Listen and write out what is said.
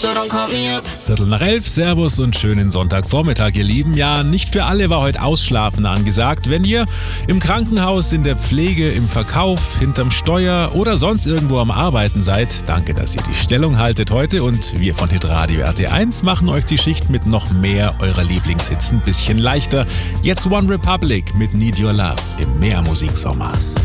Viertel nach 11, Servus und schönen Sonntagvormittag, ihr Lieben. Ja, nicht für alle war heute Ausschlafen angesagt. Wenn ihr im Krankenhaus, in der Pflege, im Verkauf, hinterm Steuer oder sonst irgendwo am Arbeiten seid, danke, dass ihr die Stellung haltet heute. Und wir von Hitradio RT1 machen euch die Schicht mit noch mehr eurer Lieblingshits ein bisschen leichter. Jetzt One Republic mit Need Your Love im Mehrmusiksommer.